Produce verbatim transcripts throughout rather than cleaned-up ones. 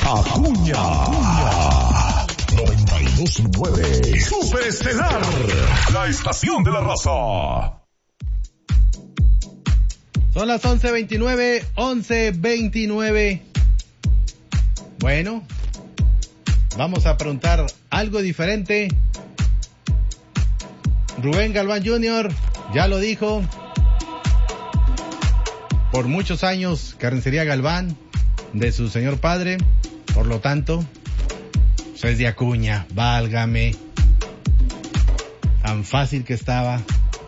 Acuña. noventa y dos punto nueve. Superestelar. La estación de la raza. Son las once veintinueve, once veintinueve. Bueno, vamos a preguntar algo diferente. Rubén Galván junior ya lo dijo. Por muchos años, Carnicería Galván, de su señor padre. Por lo tanto, pues es de Acuña. Válgame. Tan fácil que estaba.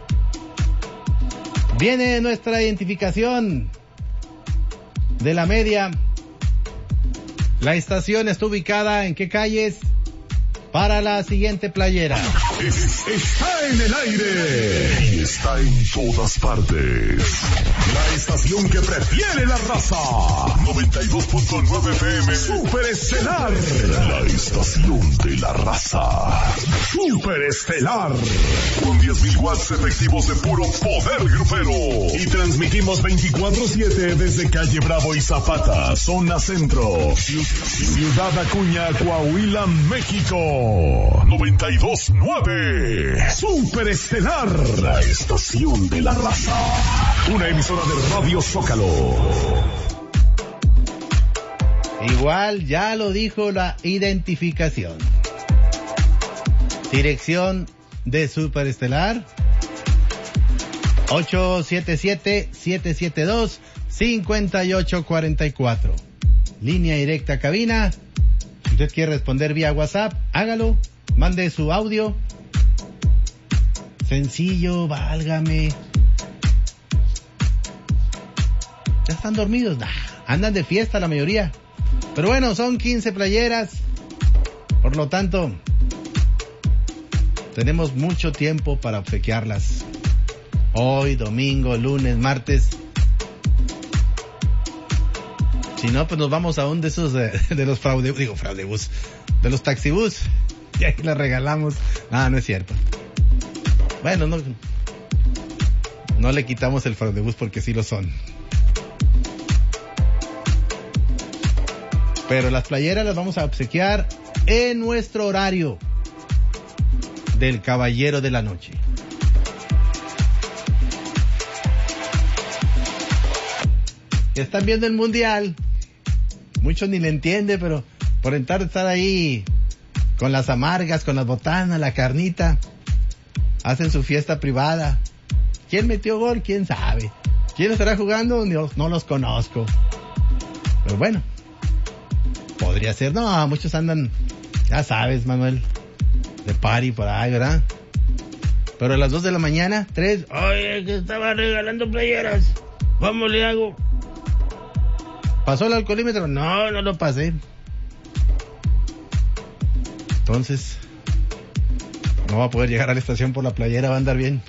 Viene nuestra identificación de la media. La estación está ubicada en qué calles para la siguiente playera. Es, está en el aire y está en todas partes. La estación que prefiere la raza. noventa y dos punto nueve F M. Superestelar. La estación de la raza. Superestelar. Con diez mil watts efectivos de puro poder grupero. Y transmitimos veinticuatro siete desde calle Bravo y Zapata, zona centro. Ciudad Acuña, Coahuila, México. noventa y dos punto nueve. Superestelar, la estación de la raza. Una emisora de Radio Zócalo. Igual ya lo dijo la identificación. Dirección de Superestelar ocho siete siete, siete siete dos, cinco ocho cuatro cuatro. Línea directa a cabina. Si usted quiere responder vía WhatsApp, hágalo. Mande su audio. Sencillo, válgame. ¿Ya están dormidos? Nah, andan de fiesta la mayoría. Pero bueno, son quince playeras. Por lo tanto, tenemos mucho tiempo para obsequiarlas. Hoy, domingo, lunes, martes. Si no, pues nos vamos a un de esos de, de los fraude, digo fraudebús, de los taxibús. Y ahí las regalamos. Ah, no es cierto. Bueno, no, no le quitamos el fraudebús porque sí lo son. Pero las playeras las vamos a obsequiar en nuestro horario del Caballero de la Noche. Ya están viendo el mundial. Muchos ni le entienden, pero por entrar estar ahí con las amargas, con las botanas, la carnita, hacen su fiesta privada. ¿Quién metió gol? ¿Quién sabe? ¿Quién estará jugando? No, no los conozco. Pero bueno, podría ser. No, muchos andan, ya sabes, Manuel, de party por ahí, ¿verdad? Pero a las dos de la mañana, tres, oye, que estaba regalando playeras. ¿Cómo le hago? ¿Pasó el alcoholímetro? No, no lo pasé. Entonces, no va a poder llegar a la estación por la playera, va a andar bien.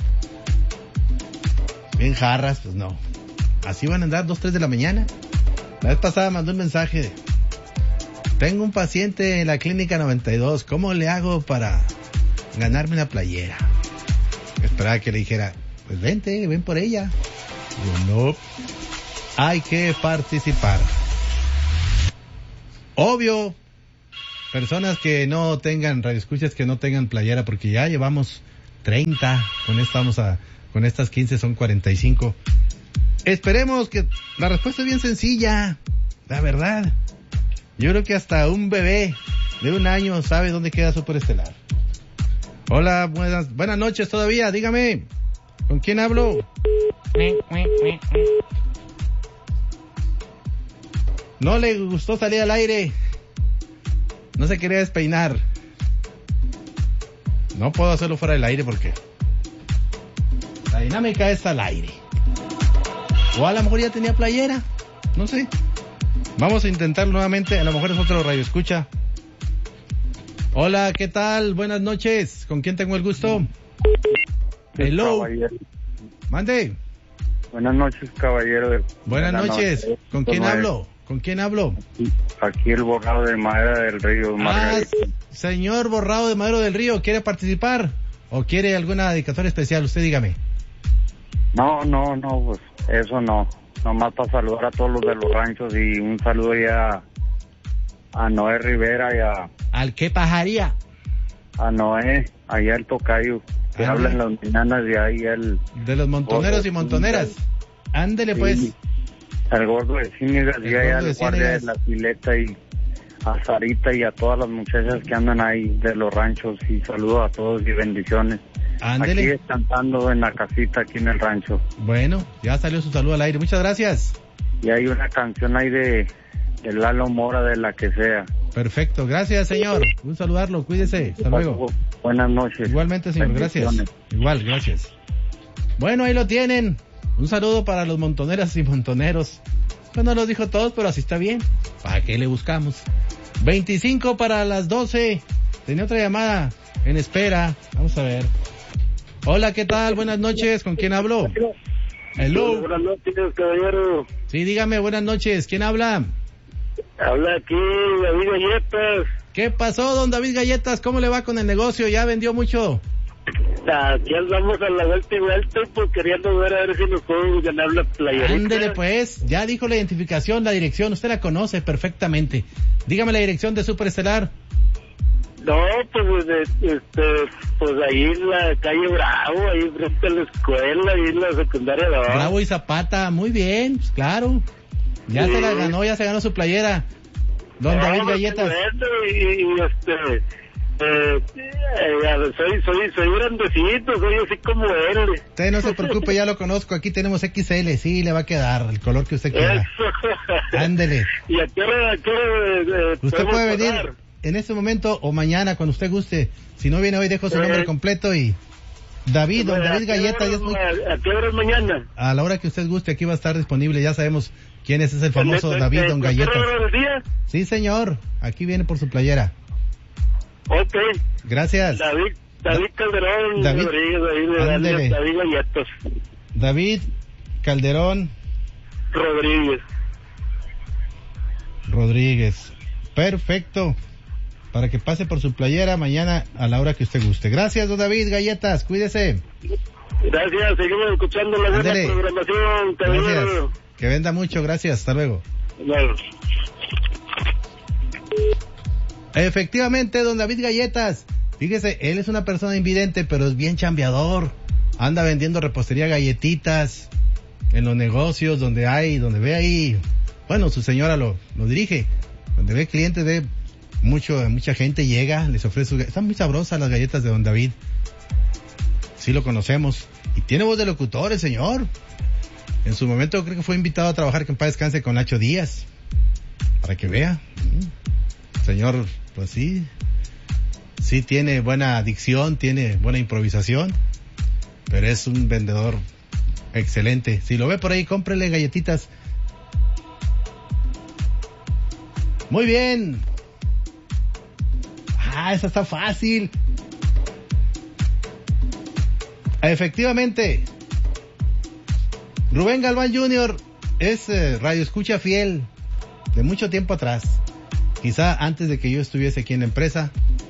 Bien jarras, pues no. Así van a andar dos, tres de la mañana. La vez pasada mandó un mensaje. Tengo un paciente en la clínica noventa y dos. ¿Cómo le hago para ganarme una playera? Esperaba que le dijera, pues vente, ven por ella. Digo, no. Hay que participar. Obvio, personas que no tengan radioescuchas, que no tengan playera, porque ya llevamos treinta, con esta vamos a, con estas quince son cuarenta y cinco. Esperemos que la respuesta es bien sencilla, la verdad. Yo creo que hasta un bebé de un año sabe dónde queda Superestelar. Hola, buenas, buenas noches todavía, dígame, ¿con quién hablo? No le gustó salir al aire. No se quería despeinar. No puedo hacerlo fuera del aire porque la dinámica es al aire. O a lo mejor ya tenía playera. No sé. Vamos a intentarlo nuevamente. A lo mejor es otro radio escucha. Hola, ¿qué tal? Buenas noches. ¿Con quién tengo el gusto? Hello. Caballero. Mande. Buenas noches, caballero. De... Buenas noches. Noche. ¿Con quién hablo? ¿Con quién hablo? Aquí el Borrado de Madera del Río, Margarita. Ah, señor Borrado de Madera del Río, ¿quiere participar? ¿O quiere alguna dedicatoria especial? Usted dígame. No, no, no, pues eso no. Nomás para saludar a todos los de los ranchos y un saludo ya a Noé Rivera y a, ¿Al qué pajaría? a Noé, allá el tocayo, que Ah. habla en las mañanas de ahí el... De los montoneros gordo y montoneras. Ándele, Sí, pues. el gordo de Ciénegas El y allá gordo de el guardia de Ciénegas. la pileta y a Sarita y a todas las muchachas que andan ahí de los ranchos y saludos a todos y bendiciones. Ándele. Aquí descansando en la casita aquí en el rancho. Bueno, ya salió su saludo al aire. Muchas gracias. Y hay una canción ahí de, de Lalo Mora, de la que sea. Perfecto. Gracias, señor. Un saludarlo. Cuídese. Hasta luego. Buenas noches. Igualmente, señor. Gracias. Bendiciones. Igual, gracias. Bueno, ahí lo tienen. Un saludo para los montoneras y montoneros. Pues no los dijo todos, pero así está bien. ¿Para qué le buscamos? veinticinco para las doce. Tenía otra llamada en espera. Vamos a ver. Hola, ¿qué tal? Buenas noches. ¿Con quién hablo? Hello. Buenas noches, caballero. Sí, dígame, buenas noches. ¿Quién habla? Habla aquí David Galletas. ¿Qué pasó, don David Galletas? ¿Cómo le va con el negocio? ¿Ya vendió mucho? Aquí andamos a la vuelta y vuelta, pues queriendo ver a ver si nos podemos ganar la playerita. Ándele, pues. Ya dijo la identificación, la dirección. Usted la conoce perfectamente. Dígame la dirección de Superestelar. No, pues de- este, pues ahí en la calle Bravo, ahí frente a la escuela, ahí en la secundaria de abajo. Bravo y Zapata. Muy bien, pues claro. Ya Sí. se la ganó, ya se ganó su playera. Don No, David pues, Galletas. bueno, y, y, este, eh, eh, soy, soy, soy grandecito, soy así como él. Usted no se preocupe, ya lo conozco. Aquí tenemos equis ele. Sí, le va a quedar el color que usted quiera. Eso. Ándele. ¿Y a qué hora, a qué hora, eh, Usted podemos puede venir pasar? en este momento o mañana, cuando usted guste. Si no viene hoy, dejo su Eh. nombre completo y... David, don ¿A David qué Galletas, ya es muy- hora- ¿A qué hora es mañana? a la hora que usted guste, aquí va a estar disponible. Ya sabemos quién es ese famoso ¿En- David, en- don en cualquier Galletas. hora del día? Sí, señor. Aquí viene por su playera. Ok. Gracias. David, David Calderón David. Rodríguez, David, de Ándele. David Galletas David Calderón Rodríguez. Rodríguez. Perfecto. Para que pase por su playera mañana a la hora que usted guste. Gracias, don David Galletas. Cuídese. Gracias, seguimos escuchando la buena Ándele. programación. Gracias. Caballero. Que venda mucho. Gracias. Hasta luego. Bueno. Efectivamente, don David Galletas. Fíjese, él es una persona invidente, pero es bien chambeador. Anda vendiendo repostería, galletitas en los negocios donde hay, donde ve ahí. Bueno, su señora lo, lo dirige. Donde ve clientes, ve mucho, mucha gente llega, les ofrece sus... Están muy sabrosas las galletas de don David. Sí lo conocemos. Y tiene voz de locutor el señor. En su momento creo que fue invitado a trabajar, que en paz descanse, con Nacho Díaz. Para que vea. Mm. Señor, pues sí. Sí tiene buena dicción, tiene buena improvisación. Pero es un vendedor excelente. Si lo ve por ahí, cómprele galletitas. Muy bien. Ah, esa está fácil. Efectivamente. Rubén Galván junior es eh, radio escucha fiel de mucho tiempo atrás. Quizá antes de que yo estuviese aquí en la empresa.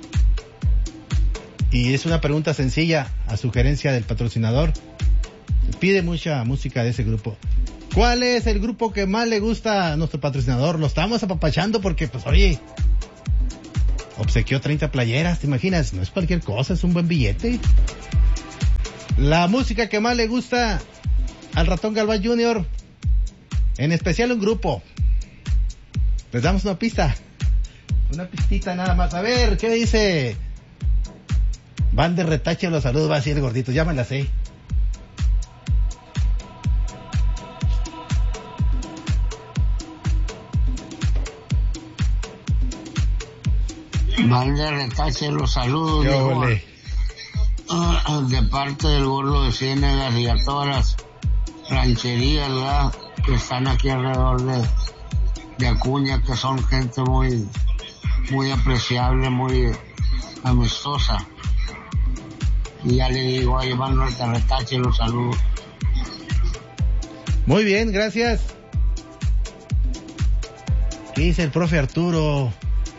Y es una pregunta sencilla a sugerencia del patrocinador. Pide mucha música de ese grupo. ¿Cuál es el grupo que más le gusta a nuestro patrocinador? Lo estamos apapachando porque, pues, oye, obsequió treinta playeras, ¿te imaginas? No es cualquier cosa, es un buen billete. La música que más le gusta al ratón Galván junior, en especial un grupo. Les damos una pista. Una pistita nada más. A ver, ¿qué dice? Van de retache los saludos, va a decir el gordito, ya me la sé. Van de retache los saludos, Qué viejo. ole. Ah, de parte del gordo de Ciénegas y a todas las rancherías, ¿verdad?, que están aquí alrededor de, de Acuña, que son gente muy, muy apreciable, muy amistosa. Y ya le digo, ahí van de retache los saludos. Muy bien, gracias. ¿Qué dice el profe Arturo?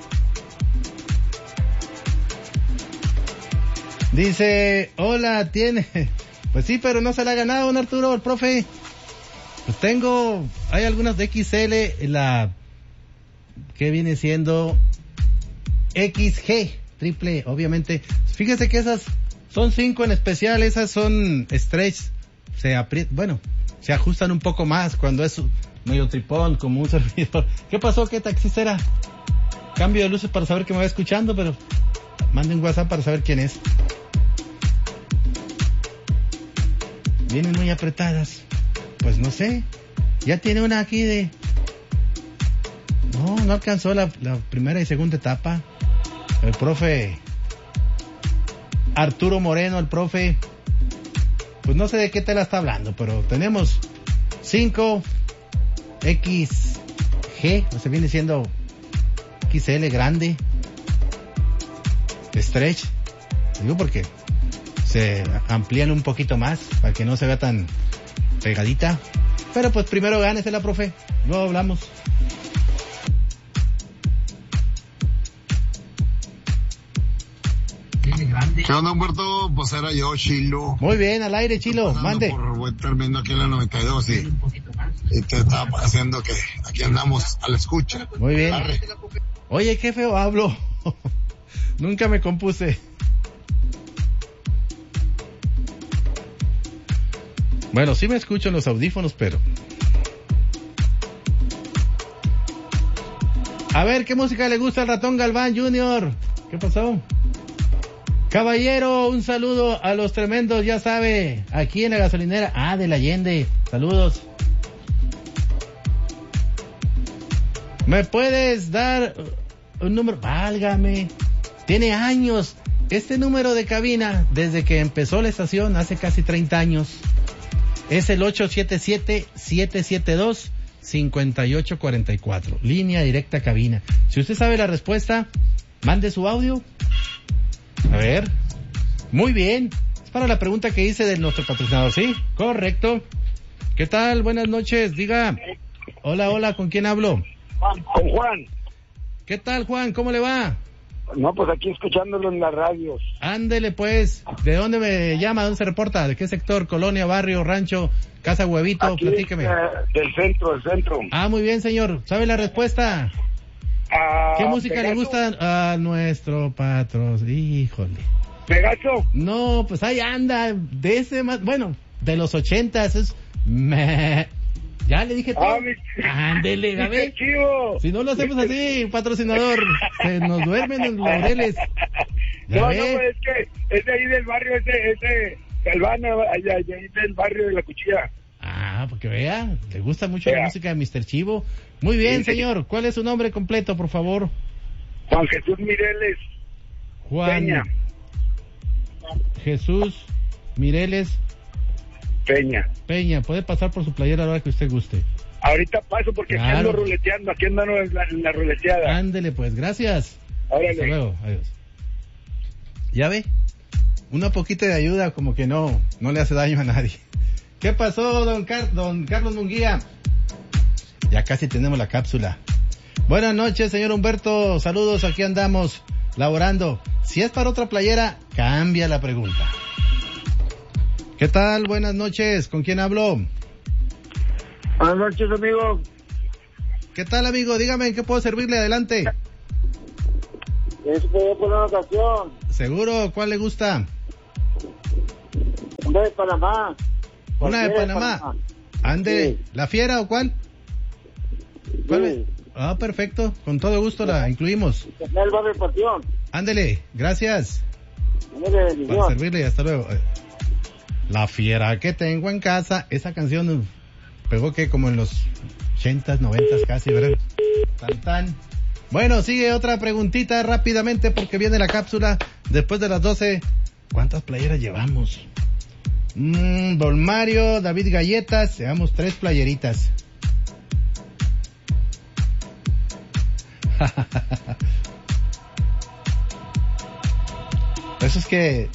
Dice, hola, tiene... Pues sí, pero no se la ha ganado, don Arturo, el profe. Pues tengo... Hay algunas de equis ele, la... que viene siendo X G, triple, obviamente. Fíjese que esas son cinco en especial, esas son stretch, se apriet, bueno, se ajustan un poco más cuando es medio tripón, como un servidor. ¿Qué pasó? ¿Qué taxista era? Cambio de luces para saber que me va escuchando, pero manden WhatsApp para saber quién es. Vienen muy apretadas. Pues no sé. Ya tiene una aquí de... No, no alcanzó la, la primera y segunda etapa. El profe Arturo Moreno, el profe, pues no sé de qué tela está hablando, pero tenemos cinco X G, o sea, viene siendo X L grande, stretch, digo porque se amplían un poquito más para que no se vea tan pegadita. Pero pues primero gánesela, profe, luego hablamos. ¿Qué onda, Humberto? Pues era yo, Chilo. Muy bien, al aire, Chilo, mande. Por buen término aquí en la noventa y dos y, y te estaba haciendo que aquí andamos a la escucha. Muy bien. Arre. Oye, qué feo hablo. Nunca me compuse. Bueno, sí me escucho en los audífonos, pero... A ver, ¿qué música le gusta al Ratón Galván Junior? ¿Qué pasó? Caballero, un saludo a los tremendos, ya sabe, aquí en la gasolinera. Ah, de la Allende. Saludos. ¿Me puedes dar un número? Válgame. Tiene años. Este número de cabina, desde que empezó la estación, hace casi treinta años, es el ocho siete siete, siete siete dos, cinco ocho cuatro cuatro. Línea directa cabina. Si usted sabe la respuesta, mande su audio. A ver. Muy bien. Es para la pregunta que hice de nuestro patrocinador, ¿sí? Correcto. ¿Qué tal? Buenas noches. Diga. Hola, hola. ¿Con quién hablo? Con Juan. ¿Qué tal, Juan? ¿Cómo le va? No, pues aquí escuchándolo en las radios. Ándele, pues. ¿De dónde me llama? ¿Dónde se reporta? ¿De qué sector? ¿Colonia, barrio, rancho, casa, huevito? Aquí, Platíqueme. Eh, del centro, del centro. Ah, muy bien, señor. ¿Sabe la respuesta? Ah, ¿Qué música Pegaso. le gusta a nuestro patrón? Híjole. ¿Pegaso? No, pues ahí anda, de ese más, bueno, de los ochentas, es... Me... Ya le dije todo. Ah, mi... Ándele, a ver. Chivo. Si no lo hacemos así, patrocinador, se nos duermen en los laureles. Ya No, ve. no, pues es que es de ahí del barrio, ese, ese, Galván, allá, allá ahí del barrio de la Cuchilla. Ah, porque vea, le gusta mucho Vea. la música de mister Chivo. Muy bien, Sí. señor. ¿Cuál es su nombre completo, por favor? Juan Jesús Mireles Juan Peña. Jesús Mireles Peña. Peña. Puede pasar por su playera a la hora que usted guste. Ahorita paso porque aquí Claro. ando ruleteando, aquí ando en la, en la ruleteada. Ándele, pues, gracias. Órale. Hasta luego, adiós. ¿Ya ve? Una poquita de ayuda como que no, no le hace daño a nadie. ¿Qué pasó, don, Car- don Carlos Munguía? Ya casi tenemos la cápsula. Buenas noches, señor Humberto. Saludos, aquí andamos, laborando. Si es para otra playera, cambia la pregunta. ¿Qué tal? Buenas noches. ¿Con quién hablo? Buenas noches, amigo. ¿Qué tal, amigo? Dígame, ¿en qué puedo servirle? Adelante. ¿Eso puede poner una ocasión? ¿Seguro? ¿Cuál le gusta? Una de Panamá. Una de Cualquiera Panamá. Ande, Sí. ¿la fiera o cuál? ¿Cuál Sí. es? Ah, perfecto. Con todo gusto la incluimos. Está en el barrio Pasión. Ándele, gracias. Ándale, Para bendición. servirle, hasta luego. Eh, La fiera que tengo en casa. Esa canción uh, pegó que como en los ochentas, noventas casi, ¿verdad? Tan tan. Bueno, sigue otra preguntita rápidamente porque viene la cápsula después de las doce. ¿Cuántas playeras llevamos? Mmm, Don Mario, David Galletas, llevamos tres playeritas. Eso es que...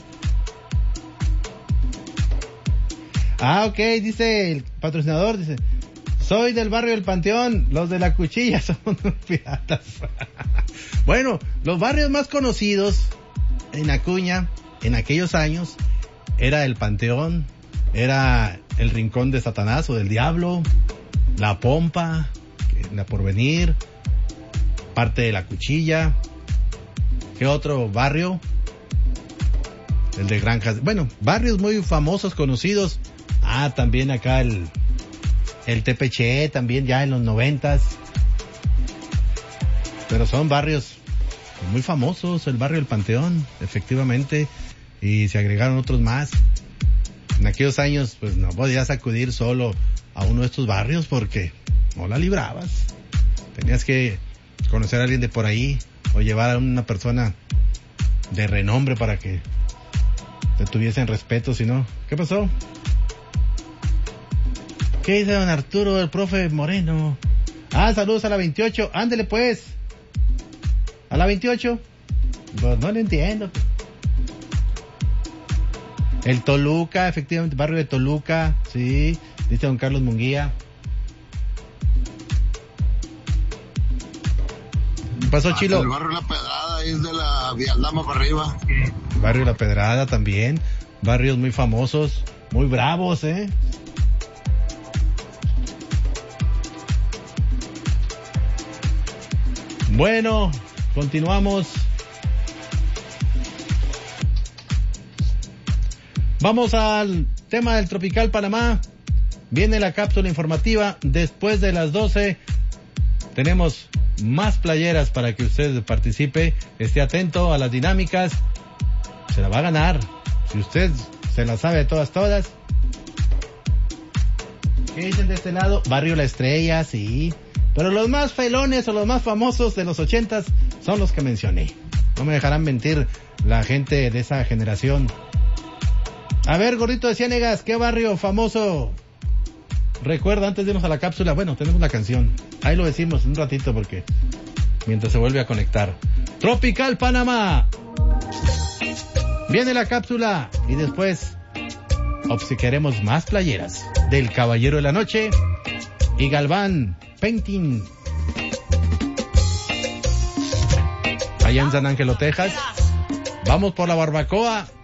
Ah, ok, dice el patrocinador, dice, soy del barrio del Panteón, los de la Cuchilla son piratas. Bueno, los barrios más conocidos en Acuña, en aquellos años, era el Panteón, era el Rincón de Satanás o del Diablo, La Pompa, la Porvenir, aparte de La Cuchilla. ¿Qué otro barrio? El de Granjas. Bueno, barrios muy famosos, conocidos. Ah, también acá el, el Tepeche, también ya en los noventas. Pero son barrios muy famosos, el barrio del Panteón, efectivamente. Y se agregaron otros más. En aquellos años, pues no podías acudir solo a uno de estos barrios porque no la librabas. Tenías que conocer a alguien de por ahí o llevar a una persona de renombre para que te tuviesen respeto, si no. ¿Qué pasó? ¿Qué dice don Arturo, el profe Moreno? Ah, saludos a la veintiocho. Ándele pues. ¿A la veintiocho? Pues no le entiendo. El Toluca, efectivamente, barrio de Toluca, sí, dice don Carlos Munguía. ¿Qué pasó, Chilo? El barrio La Pedrada es de la Vialdama para arriba. Barrio La Pedrada también, barrios muy famosos, muy bravos, ¿eh? Bueno, continuamos. Vamos al tema del Tropical Panamá. Viene la cápsula informativa. Después de las doce tenemos más playeras para que usted participe. Esté atento a las dinámicas. Se la va a ganar. Si usted se la sabe de todas, todas. ¿Qué dicen de este lado? Barrio La Estrella, sí. Pero los más felones o los más famosos de los ochentas son los que mencioné. No me dejarán mentir la gente de esa generación. A ver, Gordito de Ciénegas, ¿qué barrio famoso recuerda antes de irnos a la cápsula? Bueno, tenemos la canción. Ahí lo decimos un ratito porque mientras se vuelve a conectar. Tropical Panamá. Viene la cápsula y después obsequiaremos más playeras del Caballero de la Noche y Galván Painting. Allá en San Ángelo, Texas. Vamos por la barbacoa.